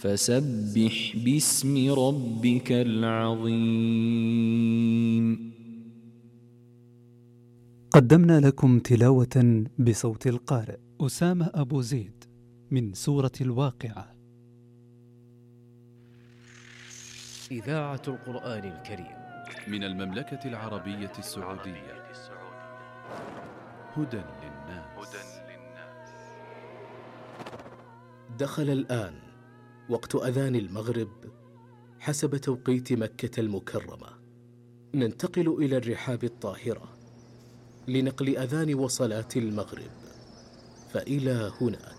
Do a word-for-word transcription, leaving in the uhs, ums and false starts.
فسبح باسم ربك العظيم. قدمنا لكم تلاوة بصوت القارئ أسامة أبو زيد من سورة الواقعة. إذاعة القرآن الكريم من المملكة العربية السعودية. هدى للناس. دخل الآن وقت أذان المغرب حسب توقيت مكة المكرمة. ننتقل إلى الرحاب الطاهرة لنقل أذان وصلاة المغرب، فإلى هناك.